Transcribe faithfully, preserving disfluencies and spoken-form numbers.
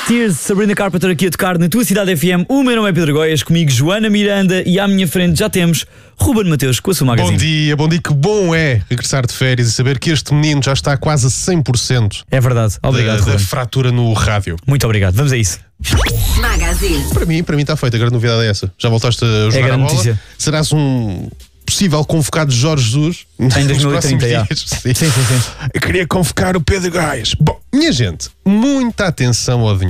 Tears, Sabrina Carpenter aqui a tocar na tua cidade F M. O meu nome é Pedro Goias, comigo Joana Miranda e à minha frente já temos Ruben Mateus com a sua magazine. Bom dia, bom dia, que bom é regressar de férias e saber que este menino já está quase a cem por cento. É verdade, obrigado, da, da Ruben. fratura no rádio. Muito obrigado, vamos a isso. Magazine. Para mim, para mim está feita, a grande novidade é essa. Já voltaste a jogar grande a bola? notícia. Serás um possível convocado de Jorge Jesus Em dois mil e trinta, já. dias. Sim, sim, sim. Eu queria convocar o Pedro Goias. Bom, minha gente, muita atenção ao adivinhar.